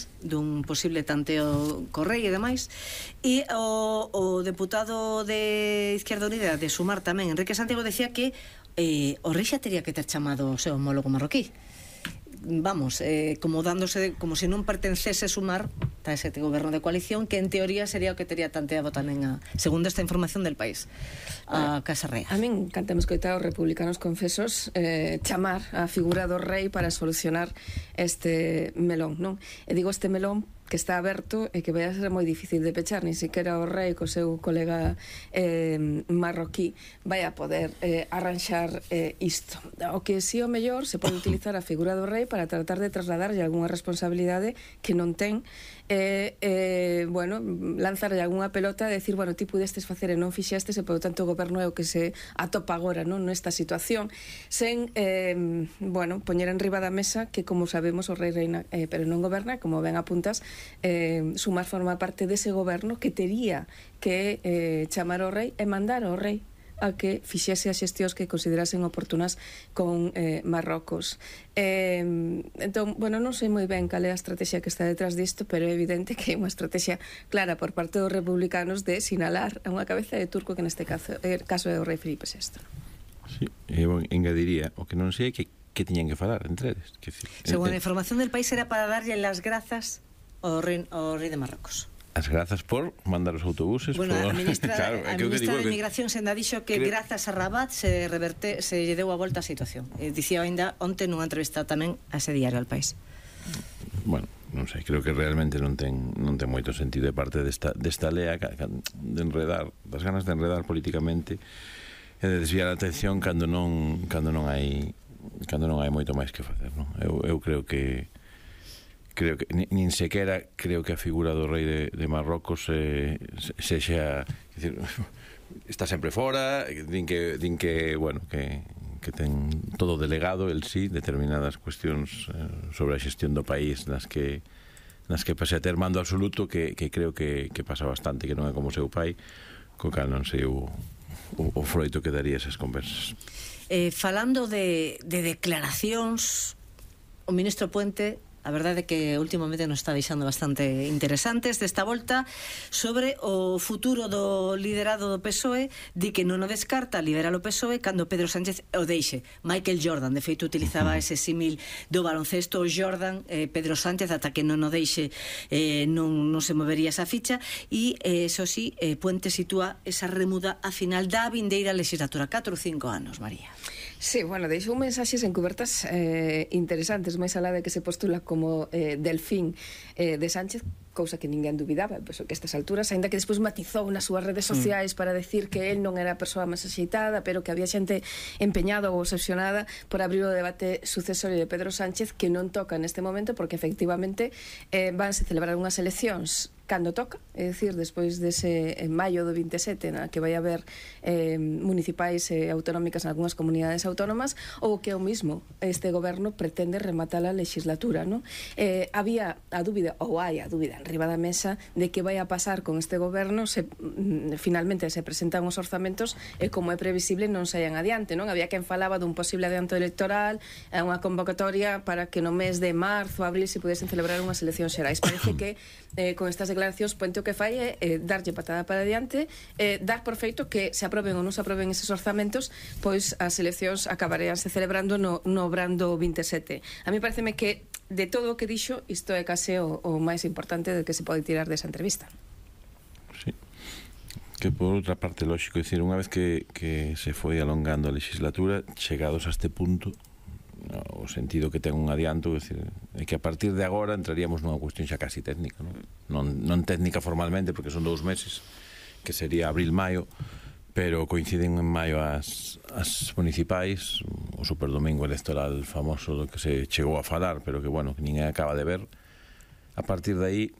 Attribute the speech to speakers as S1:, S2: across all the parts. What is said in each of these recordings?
S1: antes dun posible tanteo co Rei e demais, e o deputado de Izquierda Unida de Sumar tamén, Enrique Santiago, decía que o Rei xa teria que ter chamado o seu homólogo marroquí, vamos, como dándose, como se non pertencese Sumar a ese goberno de coalición, que en teoría sería o que teria tanteado tamén, segundo esta información del País, a Casa Real.
S2: A min cantamos coitado os republicanos confesos chamar a figura do Rei para solucionar este melón, non? E digo este melón que está aberto e que vai a ser moi difícil de pechar, ni siquiera o Rei co seu colega marroquí vai a poder arranxar isto. O que si o mellor se pode utilizar a figura do Rei para tratar de trasladarlle algunha responsabilidade que non ten, bueno, lanzarlle algunha pelota e decir, bueno, ti pudestes facer e non fixestes, e polo tanto o goberno é o que se atopa agora, non, nesta situación, sen, bueno, poñer en riba da mesa que, como sabemos, o Rei reina, pero non goberna, como ben apuntas, Sumar forma parte dese goberno que tería que chamar ao Rei e mandar ao Rei a que fixese as xestións que considerasen oportunas con Marrocos. Entón, bueno, non sei moi ben cal é a estrategia que está detrás disto, pero é evidente que é unha estrategia clara por parte dos republicanos de sinalar a unha cabeza de turco, que neste caso é o Rei Felipe VI.
S3: Sí, eu engadiría, o que non sei é que tiñen que falar entre eles.
S1: Según a información del País, era para darlle las grazas ao Rei de Marrocos.
S3: As grazas por mandar os autobuses.
S1: Bueno, a ministra,
S3: claro,
S1: a ministra de Inmigración senda dixo que grazas a Rabat se lle deu a volta a situación. Dicía ainda onte nunha entrevista tamén a ese diario al País.
S3: Bueno, non sei, creo que realmente non ten moito sentido de parte desta lea de enredar, das ganas de enredar políticamente e de desviar a atención cando non hai moito máis que facer, non? Eu creo que nin sequera creo que a figura do Rei de Marrocos sexa, está sempre fora, din que bueno, que ten todo delegado el sí, determinadas cuestións sobre a xestión do país nas que pase a ter mando absoluto, que creo que pasa bastante, que non é como o seu pai, co cal non sei o froito que daría esas conversas.
S1: Falando de declaracións, o ministro Puente, a verdade é que últimamente nos está deixando bastante interesantes desta volta sobre o futuro do liderado do PSOE. Di que non o descarta liderar o PSOE cando Pedro Sánchez o deixe. Michael Jordan, de feito, utilizaba ese símil do baloncesto. Jordan, Pedro Sánchez, ata que non o deixe non se movería esa ficha. E, eso sí, Puente sitúa esa remuda a final da vindeira legislatura, 4 ou 5 anos, María.
S2: Sí, bueno, deixou mensaxes encubertas interesantes, máis alá de que se postula como delfín de Sánchez, cousa que ninguén dubidaba, penso que a estas alturas, aínda que despois matizou nas súas redes sociais para decir que el non era a persoa máis axeitada, pero que había xente empeñada ou obsesionada por abrir o debate sucesorio de Pedro Sánchez, que non toca neste momento, porque efectivamente vanse celebrar unhas eleccións cando toca, é dicir, despois dese en maio do 27, na que vai haber municipais e autonómicas en algunhas comunidades autónomas, ou que o mismo este goberno pretende rematar a legislatura, non? Había a dúbida, ou hai a dúbida en riba da mesa, de que vai a pasar con este goberno se finalmente se presentan os orzamentos e, como é previsible, non saian adiante, non? Había quen falaba dun posible adianto electoral, unha convocatoria para que no mes de marzo, abril, se pudesen celebrar unhas eleccións xerais. Parece que con estas declaracións Puente o que fai é darlle patada para adiante, dar por feito que se aproben ou non se aproben eses orzamentos, pois as eleccións acabaríanse celebrando no brando 27. A mí pareceme que de todo o que dixo, isto é case o máis importante de que se pode tirar desa entrevista.
S3: Sí, que por outra parte, lógico, dicir, unha vez que se foi alongando a legislatura, chegados a este punto, o sentido que ten un adianto, é que a partir de agora entraríamos nunha cuestión xa casi técnica, non técnica formalmente, porque son 2 meses, que sería abril-maio, pero coinciden en maio as municipais, o superdomingo electoral famoso do que se chegou a falar, pero que, bueno, que ninguén acaba de ver. A partir de aí,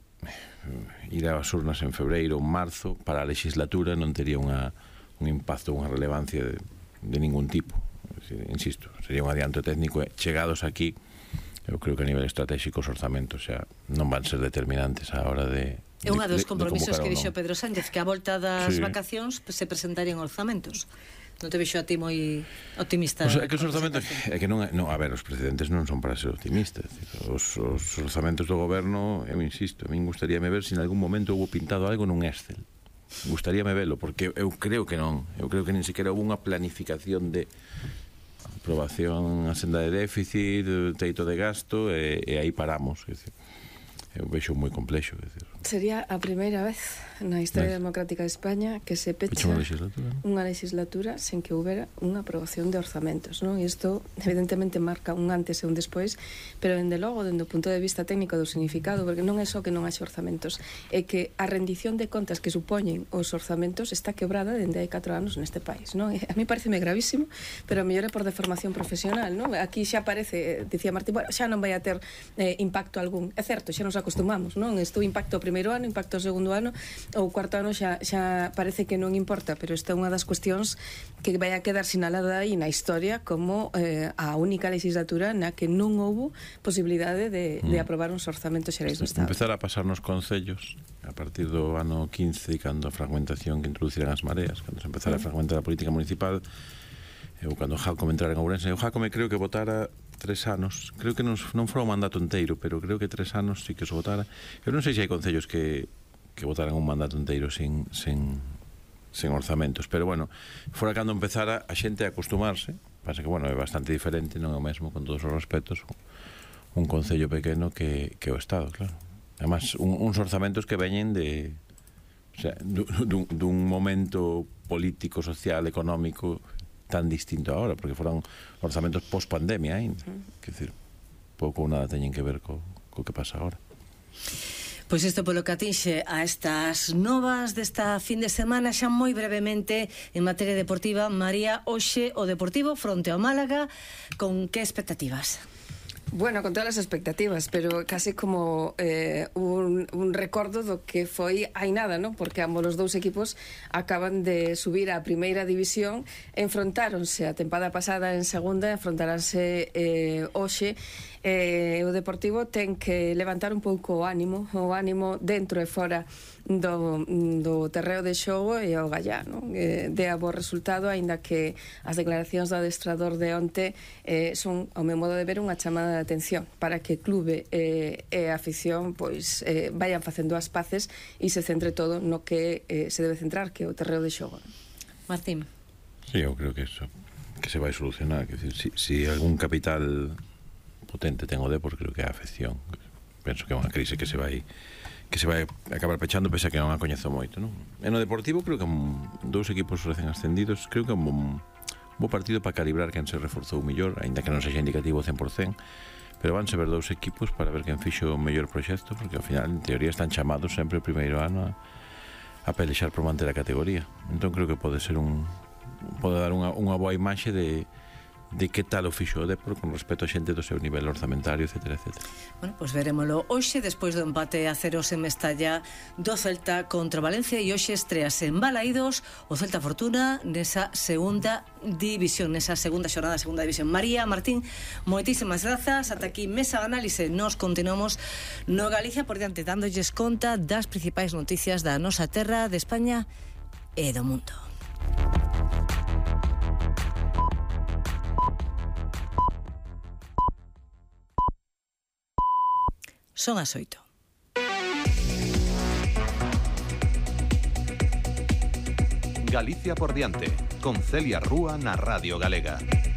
S3: ir ás urnas en febreiro ou marzo para a legislatura non tería un impacto, unha relevancia de ningún tipo. Insisto, sería un adianto técnico. Chegados aquí, eu creo que a nivel estratégico os orzamentos xa non van ser determinantes á hora de
S1: é unha dos compromisos que dixo Pedro Sánchez, que a volta das vacacións se presentarían orzamentos. Non te vexo a ti moi optimista.
S3: É que os orzamentos é que non, a ver, os precedentes non son para ser optimistas. Os orzamentos do goberno, eu insisto, a min gustaríame ver se en algún momento houve pintado algo nun Excel. Gustaríame velo, porque eu creo que non. Eu creo que nin sequera houve unha planificación de aprobación a senda de déficit, teito de gasto, e aí paramos. É dicir, eu vexo moi complexo.
S2: Sería a primeira vez na historia democrática de España que se pecha unha legislatura sen que houbera unha aprobación de orzamentos, non? E isto evidentemente marca un antes e un despois, pero dende logo, dende o punto de vista técnico do significado, porque non é só que non haxe orzamentos, é que a rendición de contas que supoñen os orzamentos está quebrada dende hai 4 anos neste país, non? A mí pareceme gravísimo, pero a mellor é por deformación profesional, non? Aquí xa parece, dicía Martín, bueno, xa non vai a ter impacto algún. É certo, xa nos acostumamos, non? Isto impacto ao primeiro ano, impacto ao segundo ano, ou cuarto ano xa parece que non importa, pero esta é unha das cuestións que vai a quedar sinalada aí na historia como a única legislatura na que non houbo posibilidade de aprobar uns orzamentos xerais do Estado.
S3: Empezar a pasar nos concellos a partir do ano 15, cando a fragmentación que introduciran as mareas, cando se empezara a fragmentar a política municipal, eu cando Jácome entrara en Ourense, eu Jácome creo que votara 3 anos, creo que non fora un mandato inteiro, pero creo que 3 anos sí que se votara. Eu non sei se hai concellos que votaran un mandato inteiro sin orzamentos, pero bueno, fora cando empezara a xente a acostumarse. Pasa que, bueno, é bastante diferente, non é o mesmo, con todos os respetos, un concello pequeno que o Estado, claro. Además, uns orzamentos que veñen de, o sea, dun momento político, social, económico tan distinto ahora, porque foron orzamentos post-pandemia ainda. Quer dizer, pouco ou nada teñen que ver co que pasa agora.
S1: Pois isto polo que atinxe a estas novas desta fin de semana, xa moi brevemente en materia deportiva. María, hoxe o Deportivo fronte ao Málaga, con que expectativas?
S2: Bueno, con todas as expectativas, pero casi como un recordo do que foi hai nada, non? Porque ambos os dous equipos acaban de subir á primeira división, enfrontáronse a tempada pasada en segunda, enfrontaranse hoxe. O Deportivo ten que levantar un pouco o ánimo dentro e fora do terreo de xogo e o gallá, non? De a bo resultado, aínda que as declaracións do adestrador de onte son, ao meu modo de ver, unha chamada de atención para que clube e a afición pois vayan facendo as paces e se centre todo no que se debe centrar, que é o terreo de xogo.
S1: Martín.
S3: Sí, eu creo que eso que se vai solucionar, que si algún capital potente ten o Depor, creo que é a afección. Penso que é unha crise que se vai acabar pechando, pese a que non a coñezo moito, non? E no Deportivo creo que dous equipos recén ascendidos, creo que é un bo partido para calibrar quen se reforzou mellor, aínda que non sexa indicativo 100%, pero vanse ver dous equipos para ver quen fixo o mellor proxecto, porque ao final, en teoría, están chamados sempre o primeiro ano a pelexar por manter a categoría. Entón creo que pode dar unha boa imaxe de que tal o fixo o Depor con respecto a xente do seu nivel orzamentario, etcétera, etcétera.
S1: Bueno, pois verémolo hoxe, despois do empate a 0 en Mestalla do Celta contra Valencia, e hoxe estrease en Balaídos o Celta Fortuna nesa segunda división, nesa segunda xornada, segunda división. María, Martín, moitísimas grazas. Ata aquí Mesa de Análise. Nos continuamos no Galicia por diante, dándolles conta das principais noticias da nosa terra, de España e do mundo. Son as 8.
S4: Galicia por diante, con Celia Rúa na Radio Galega.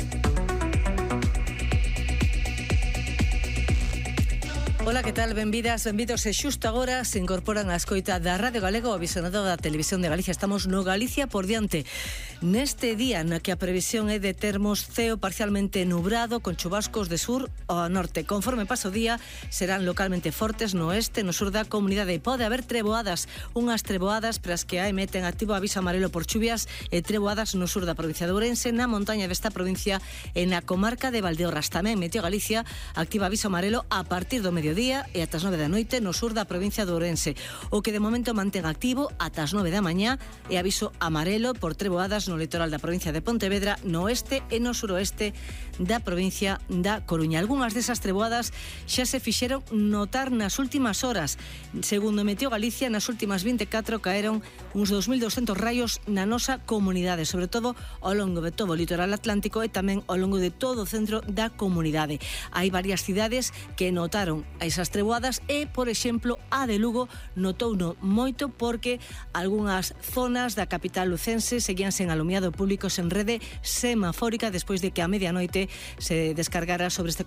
S1: Ola, que tal? Benvidas, benvidos. E xusto agora se incorporan a escoita da Radio Galega, o visionado da Televisión de Galicia. Estamos no Galicia por diante, neste día na que a previsión é de termos ceo parcialmente nubrado, con chubascos de sur ao norte. Conforme paso o día, serán localmente fortes no oeste, no sur da comunidade, e pode haber treboadas, unhas treboadas para as que hai meten activo aviso amarelo por chuvias e treboadas no sur da provincia de Ourense, na montaña desta provincia e na comarca de Valdeorras. Tamén Meteo Galicia activa aviso amarelo a partir do mediodía mediodía e ata as 9 da noite no sur da provincia de Ourense. O que de momento mantén activo ata as 9 da mañá e aviso amarelo por treboadas no litoral da provincia de Pontevedra, no oeste e no suroeste da provincia da Coruña. Algunhas desas treboadas xa se fixeron notar nas últimas horas. Segundo Meteo Galicia, nas últimas 24 caeron uns 2.200 raios na nosa comunidade, sobre todo ao longo de todo o litoral atlántico e tamén ao longo de todo o centro da comunidade. Hai varias cidades que notaron esas treboadas e, por exemplo, a de Lugo notouno moito porque algunhas zonas da capital lucense seguían sen alumiado público en rede semafórica despois de que a medianoite se descargara sobre este